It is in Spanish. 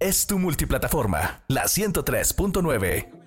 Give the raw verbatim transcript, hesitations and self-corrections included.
es tu multiplataforma, la ciento tres punto nueve.